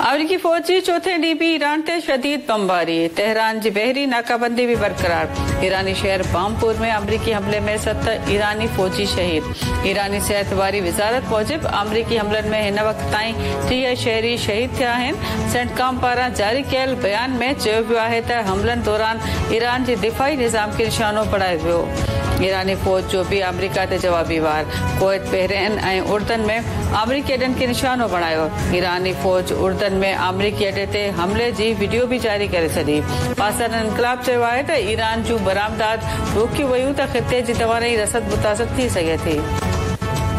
अमरीकी फौज जी चौथे ॾींहुं बि ईरान ते शदीद बमबारी। तेहरान जी बहरी नाकाबंदी भी बरक़रार। ईरानी शहर बामपुर में अमरीकी हमले में 7 ईरानी फौजी शहीद। ईरानी सिहत वारी वज़ारत मूजिब अमरीकी हमलनि में हिन वक़्त ताईं 30 शहरी शहीद थिया आहिनि। सेंटकॉम पारां जारी कयल बयान में चयो वियो आहे त हमलनि दौरान ईरान जे दिफ़ाई निज़ाम खे निशानो बणायो वियो। ईरानी फौज जो भी अमरीका ते जवाबी वार। कुवैत, बहरीन ऐं उर्दन में अमरीकी अॾनि खे निशानो बणायो। ईरानी फौज उर्दन में अमरीकी अॾे ते हमले जी वीडियो भी जारी करे छॾी। पाकिस्तान इनकलाब चयो आहे त ईरान जूं बरामदात रोकियूं वयूं त ख़िते जी तवानाई रसद मुतासिर थी सघे थी।